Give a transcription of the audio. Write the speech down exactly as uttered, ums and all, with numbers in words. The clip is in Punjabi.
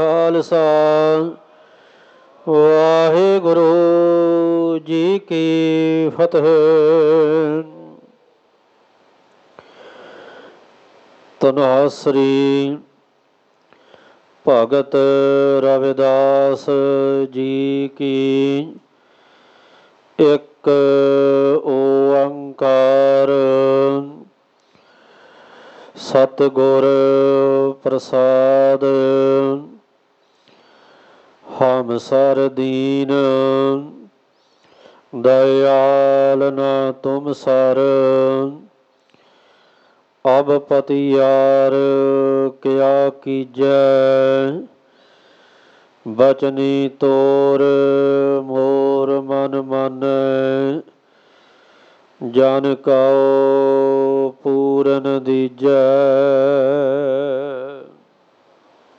ਖਾਲਸਾ ਵਾਹਿਗੁਰੂ ਜੀ ਕੀ ਫਤਿਹ। ਧੰਨਾਸਰੀ ਭਗਤ ਰਵਿਦਾਸ ਜੀ ਕੀ। ਇੱਕ ਓੰਕਾਰ ਸਤਿਗੁਰ ਪ੍ਰਸਾਦ। ਹਮ ਸਰ ਦੀਨ ਦਇਆਲ ਨਾ ਤੁਮ ਸਰ। ਅਬ ਪਤਿਆਰ ਕਿਆ ਕੀਜੈ। ਬਚਨੀ ਤੋਰ ਮੋਰ ਮਨ ਮਾਨੈ। ਜਨ ਕਉ ਪੂਰਨ ਦੀਜੈ।